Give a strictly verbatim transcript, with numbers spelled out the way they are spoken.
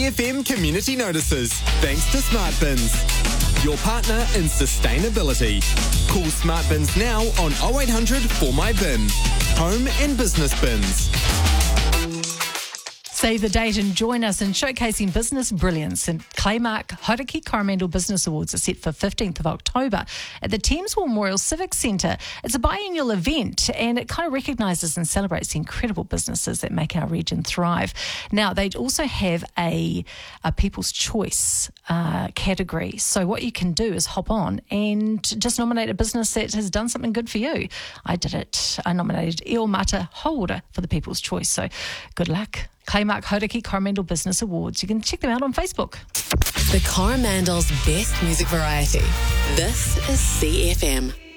F M community notices, thanks to Smart Bins, your partner in sustainability. Call Smart Bins now on oh eight hundred four my bin. Home and business bins. Save the date and join us in showcasing business brilliance. And Claymark Hauraki Coromandel Business Awards are set for fifteenth of October at the Thamesville Memorial Civic Centre. It's a biennial event and it kind of recognises and celebrates the incredible businesses that make our region thrive. Now, they also have a, a People's Choice uh, category. So what you can do is hop on and just nominate a business that has done something good for you. I did it. I nominated Eo Mata Haora for the People's Choice. So good luck. Claymark Hauraki Coromandel Business Awards. You can check them out on Facebook. The Coromandel's best music variety. This is C F M.